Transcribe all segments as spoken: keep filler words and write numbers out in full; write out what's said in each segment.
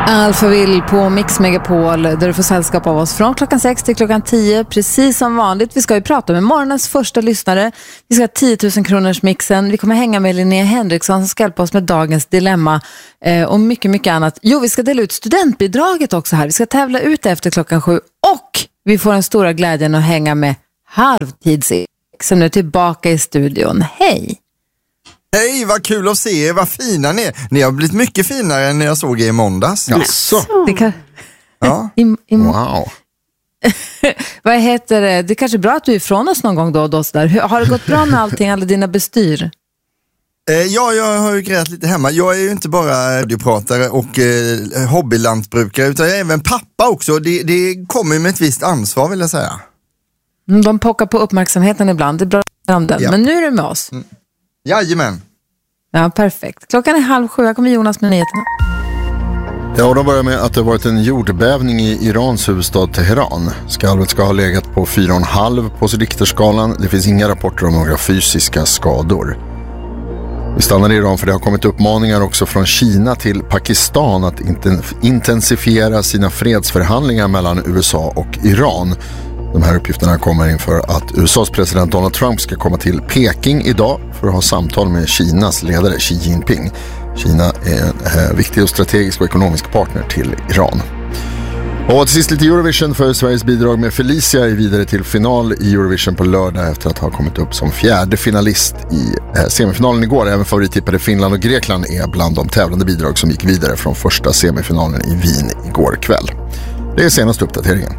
Alphaville på Mix Megapol där du får sällskap av oss från klockan sex till klockan tio, precis som vanligt. Vi ska ju prata med morgonens första lyssnare. Vi ska ha tio tusen kronors mixen. Vi kommer hänga med Linnea Henriksson som ska hjälpa oss med dagens dilemma eh, och mycket, mycket annat. Jo, vi ska dela ut studentbidraget också här. Vi ska tävla ut efter klockan sju och vi får den stora glädjen att hänga med Halvtids som nu är tillbaka i studion. Hej! Hej, vad kul att se er, vad fina ni är. Ni har blivit mycket finare än när jag såg er i måndags. Jaså? Det kan... Ja. I, i... Wow. Vad heter det? Det är kanske bra att du är ifrån oss någon gång då och då. Så där. Har det gått bra med allting, alla dina bestyr? Eh, ja, jag har ju grejat lite hemma. Jag är ju inte bara radiopratare och eh, hobbylantbrukare utan jag är även pappa också. Det, det kommer med ett visst ansvar vill jag säga. De pockar på uppmärksamheten ibland. Det är bra om den. Ja. Men nu är du med oss. Mm. Jajamän. Ja, perfekt. Klockan är halv sju. Här kommer Jonas med nyheterna. Ja, och de börjar med att det varit en jordbävning i Irans huvudstad Teheran. Skalvet ska ha legat på fyra komma fem på Richterskalan. Det finns inga rapporter om några fysiska skador. Vi stannar i Iran för det har kommit uppmaningar också från Kina till Pakistan att intensifiera sina fredsförhandlingar mellan U S A och Iran. De här uppgifterna kommer inför att U S A:s president Donald Trump ska komma till Peking idag för att ha samtal med Kinas ledare Xi Jinping. Kina är en viktig och strategisk och ekonomisk partner till Iran. Och till sist lite Eurovision för Sveriges bidrag med Felicia är vidare till final i Eurovision på lördag efter att ha kommit upp som fjärde finalist i semifinalen igår. Även favorittippade Finland och Grekland är bland de tävlande bidrag som gick vidare från första semifinalen i Wien igår kväll. Det är senaste uppdateringen.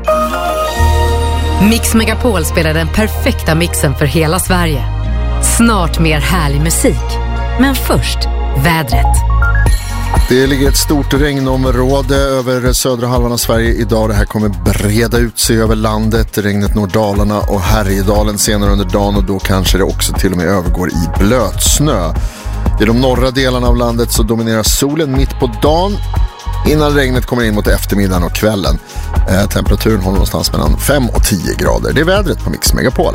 Mix Megapol spelar den perfekta mixen för hela Sverige. Snart mer härlig musik. Men först, vädret. Det ligger ett stort regnområde över södra halvan av Sverige idag. Det här kommer breda ut sig över landet. Regnet når Dalarna och Härjedalen senare under dagen och då kanske det också till och med övergår i blötsnö. I de norra delarna av landet så dominerar solen mitt på dagen innan regnet kommer in mot eftermiddagen och kvällen. Eh, temperaturen håller någonstans mellan fem och tio grader. Det är vädret på Mix Megapol.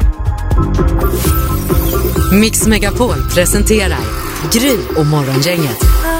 Mix Megapol presenterar Gry och morgongänget.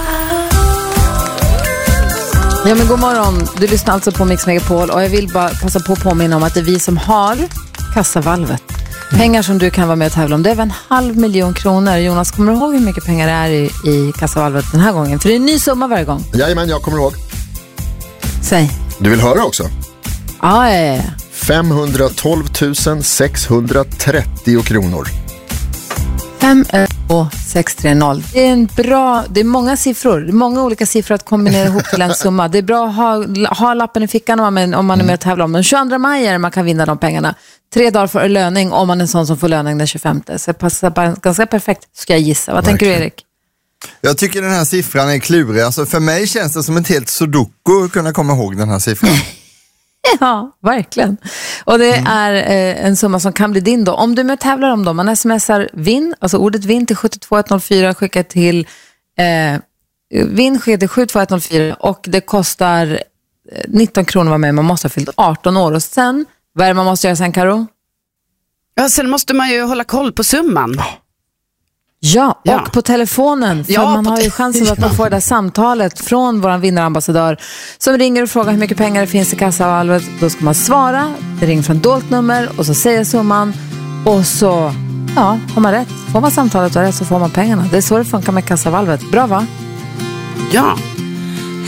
Ja, men god morgon. Du lyssnar alltså på Mix Megapol och jag vill bara passa på att påminna om att det är vi som har kassavalvet. Pengar som du kan vara med och tävla om. Det är en halv miljon kronor. Jonas, kommer du ihåg hur mycket pengar det är i, i kassavalvet den här gången? För det är en ny summa varje gång. Jajamän, jag kommer ihåg. Säg. Du vill höra också? Ja, ja, ja. femhundratolv tusen sexhundratrettio kronor. fem två sex tre noll. Det är en bra, det är många siffror. Det är många olika siffror att kombinera ihop till en summa. Det är bra att ha, ha lappen i fickan om man, om man är med och tävlar om den. tjugoandra maj är det man kan vinna de pengarna. Tre dagar för löning om man är en sån som får löning den tjugofemte. Så det passar ganska perfekt, ska jag gissa. Vad Verkligen. tänker du, Erik? Jag tycker den här siffran är klurig. Alltså för mig känns det som ett helt sudoku att kunna komma ihåg den här siffran. Ja, verkligen. Och det mm. är eh, en summa som kan bli din då. Om du med tävlar om dem, man smsar vinn, alltså ordet vinn till sju två ett noll fyra, skicka till eh, vinn sker till sju två ett noll fyra och det kostar nitton kronor var med. Man måste ha fyllt arton år och sen, vad är det man måste göra sen, Karo? Ja, sen måste man ju hålla koll på summan. Ja, och ja. på telefonen. För ja, man har ju chansen att man får det där samtalet från vår vinnarambassadör som ringer och frågar hur mycket pengar det finns i kassavalvet. Då ska man svara, det ringer från dolt nummer och så säger summan och så, ja, har man rätt. Får man samtalet och rätt så får man pengarna. Det är så det funkar med kassavalvet. Bra, va? Ja.